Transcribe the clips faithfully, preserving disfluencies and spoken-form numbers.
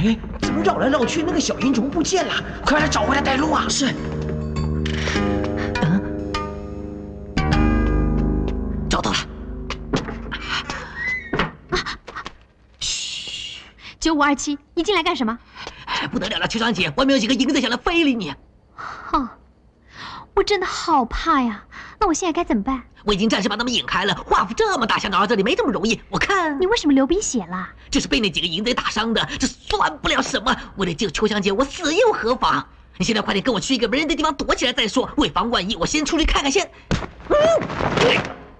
哎，怎么绕来绕去，那个小银虫不见了？快来找回来带路啊！是。嗯，找到了。 啊！嘘，九五二七，你进来干什么？ 哎，不得了了，秋香姐，外面有几个银子想来非礼你。 哼，我真的好怕呀！那我现在该怎么办？ 我已经暂时把他们引开了。华府这么大，想找到这里没这么容易。我看你为什么流鼻血了？ 就是被那几个淫贼打伤的，这算不了什么。为了救秋香姐，我死又何妨？你现在快点跟我去一个没人的地方躲起来再说。为防万一，我先出去看看先。嗯，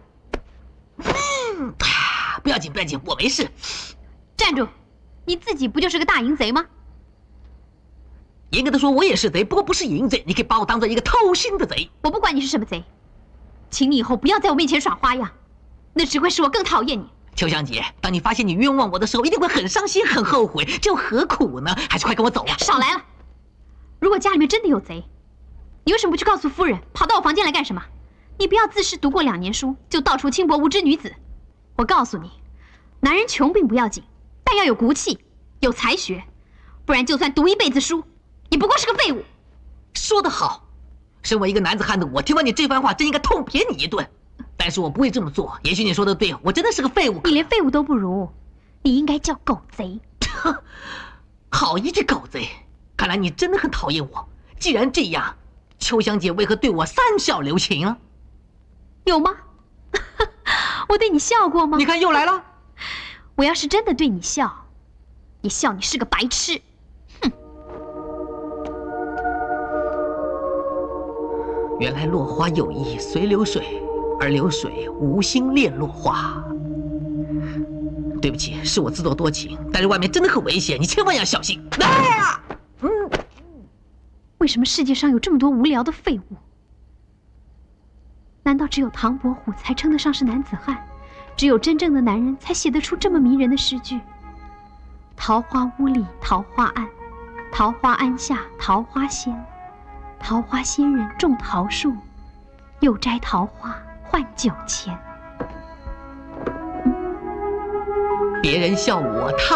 嗯，不要紧，不要紧，我没事。 站住！你自己不就是个大淫贼吗？ 严格的说，我也是贼，不过不是淫贼。你可以把我当做一个偷腥的贼。 我不管你是什么贼。 请你以后不要在我面前耍花样，那只会使我更讨厌你。 秋香姐，当你发现你冤枉我的时候，一定会很伤心、很后悔，这又何苦呢？还是快跟我走吧！ 少来了！如果家里面真的有贼，你为什么不去告诉夫人，跑到我房间来干什么？你不要自恃读过两年书就到处轻薄无知女子。我告诉你，男人穷并不要紧，但要有骨气、有才学，不然就算读一辈子书，也不过是个废物。 说得好。 身为一个男子汉的我，听完你这番话，真应该痛扁你一顿。但是我不会这么做。也许你说的对，我真的是个废物。 你连废物都不如，你应该叫狗贼。 好一句狗贼！看来你真的很讨厌我。既然这样，秋香姐为何对我三笑留情了？ 有吗？我对你笑过吗？ 你看又来了。 我要是真的对你笑，也笑你是个白痴。 原来落花有意随流水，而流水无心恋落花。对不起，是我自作多情，但是外面真的很危险，你千万要小心。哎呀，嗯， 为什么世界上有这么多无聊的废物？难道只有唐伯虎才称得上是男子汉？只有真正的男人才写得出这么迷人的诗句？桃花坞里桃花庵，桃花庵下桃花仙。 桃花仙人种桃树，又摘桃花换酒钱。 别人笑我，他。